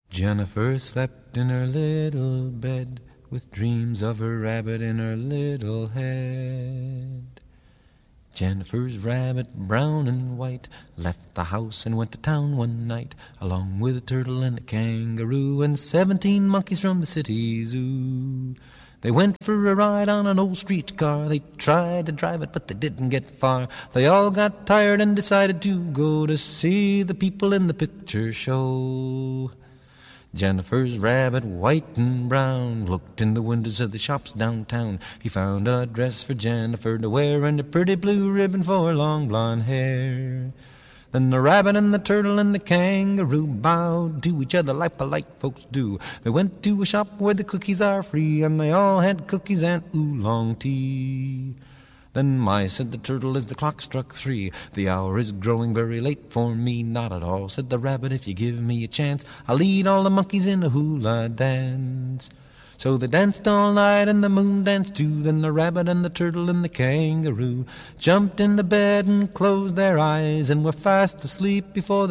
Jennifer slept in her little bed with dreams of her rabbit in her little head. Jennifer's rabbit, brown and white, left the house and went to town one night, along with a turtle and a kangaroo and 17 monkeys from the city zoo. They went for a ride on an old streetcar. They tried to drive it, but they didn't get far. They all got tired and decided to go to see the people in the picture show. Jennifer's rabbit, white and brown, looked in the windows of the shops downtown. He found a dress for Jennifer to wear and a pretty blue ribbon for her long blonde hair. Then the rabbit and the turtle and the kangaroo bowed to each other like polite folks do. They went to a shop where the cookies are free, and they all had cookies and oolong tea. Then my, said the turtle, as the clock struck 3, the hour is growing very late for me. Not at all, said the rabbit, if you give me a chance, I'll lead all the monkeys in a hula dance. So they danced all night and the moon danced too. Then the rabbit and the turtle and the kangaroo jumped into bed and closed their eyes and were fast asleep before the